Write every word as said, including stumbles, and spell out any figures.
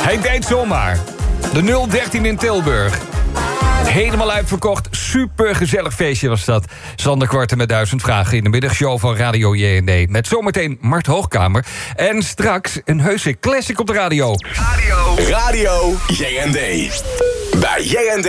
Hij deed zomaar. De nul dertien in Tilburg. Helemaal uitverkocht. Super gezellig feestje was dat. Sander Kwarten met duizend vragen in de middagshow van Radio J N D. Met zometeen Mart Hoogkamer. En straks een heuse classic op de radio. Radio. Radio J N D. Bij J N D